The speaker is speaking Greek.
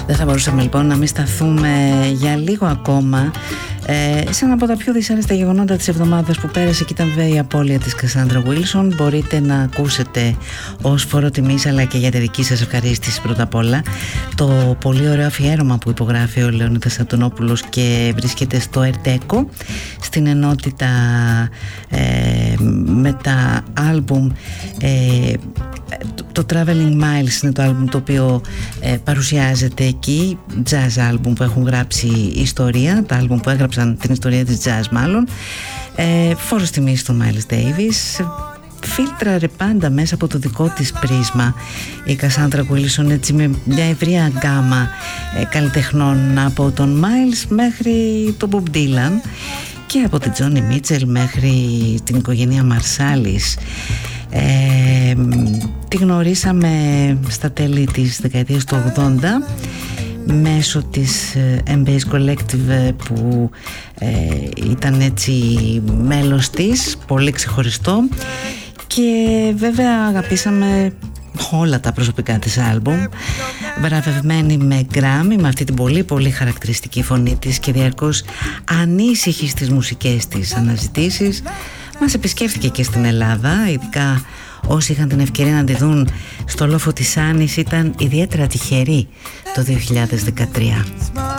Δεν θα μπορούσαμε λοιπόν να μην σταθούμε για λίγο ακόμα σε ένα από τα πιο δυσάρεστα γεγονότα της εβδομάδας που πέρασε, και ήταν βέβαια η απώλεια της Κασάντρα Βίλσον. Μπορείτε να ακούσετε ως φόρο τιμής, αλλά και για τη δική σας ευχαρίστηση πρώτα απ' όλα, το πολύ ωραίο αφιέρωμα που υπογράφει ο Λεωνίδας Αντωνόπουλος και βρίσκεται στο Ερτέκο, στην ενότητα με τα άλμπουμ. Το Traveling Miles είναι το άλμπουμ το οποίο παρουσιάζεται εκεί, jazz άλμπουμ που έχουν γράψει ιστορία, τα άλμπουμ που έγραψαν την ιστορία της jazz μάλλον. Φόρος τιμής στο Miles Davis. Φίλτραρε πάντα μέσα από το δικό της πρίσμα η Κασάντρα Βίλσον, έτσι, με μια ευρεία γκάμα καλλιτεχνών, από τον Miles μέχρι τον Bob Dylan και από την Τζόνι Μίτσελ μέχρι την οικογένεια Μαρσάλης. Τη γνωρίσαμε στα τέλη της δεκαετίας του 80 μέσω της Embase Collective, που ήταν έτσι μέλος της, πολύ ξεχωριστό, και βέβαια αγαπήσαμε όλα τα προσωπικά της άλμπουμ, βραβευμένη με Grammy, με αυτή την πολύ πολύ χαρακτηριστική φωνή της και διαρκώς ανήσυχη στις μουσικές της αναζητήσεις. Μας επισκέφθηκε και στην Ελλάδα, ειδικά όσοι είχαν την ευκαιρία να τη δουν στο λόφο της Άνης ήταν ιδιαίτερα τυχεροί το 2013.